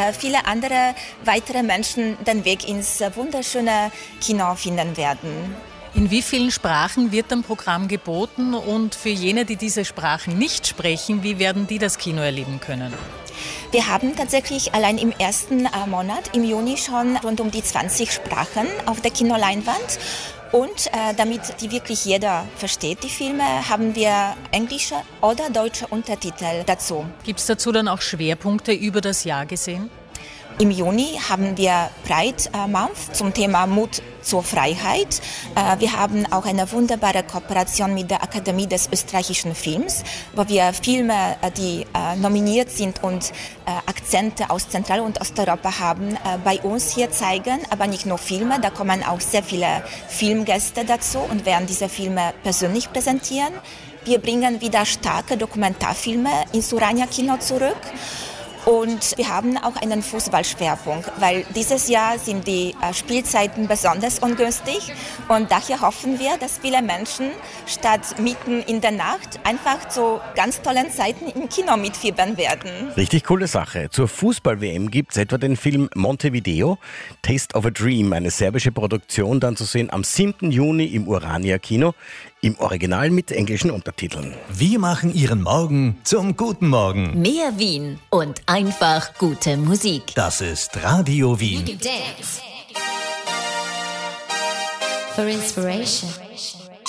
viele andere weitere Menschen den Weg ins wunderschöne Kino finden werden. In wie vielen Sprachen wird ein Programm geboten und für jene, die diese Sprachen nicht sprechen, wie werden die das Kino erleben können? Wir haben tatsächlich allein im ersten Monat, im Juni, schon rund um die 20 Sprachen auf der Kinoleinwand. Und damit die wirklich jeder versteht, die Filme, haben wir englische oder deutsche Untertitel dazu. Gibt es dazu dann auch Schwerpunkte über das Jahr gesehen? Im Juni haben wir Pride Month zum Thema Mut zur Freiheit. Wir haben auch eine wunderbare Kooperation mit der Akademie des österreichischen Films, wo wir Filme, die nominiert sind und Akzente aus Zentral- und Osteuropa haben, bei uns hier zeigen. Aber nicht nur Filme, da kommen auch sehr viele Filmgäste dazu und werden diese Filme persönlich präsentieren. Wir bringen wieder starke Dokumentarfilme ins Urania Kino zurück. Und wir haben auch einen Fußballschwerpunkt, weil dieses Jahr sind die Spielzeiten besonders ungünstig und daher hoffen wir, dass viele Menschen statt mitten in der Nacht einfach zu ganz tollen Zeiten im Kino mitfiebern werden. Richtig coole Sache. Zur Fußball-WM gibt es etwa den Film Montevideo, Taste of a Dream, eine serbische Produktion, dann zu sehen am 7. Juni im Urania Kino, im Original mit englischen Untertiteln. Wir machen Ihren Morgen zum guten Morgen. Mehr Wien und einfach gute Musik. Das ist Radio Wien. You can dance. For inspiration.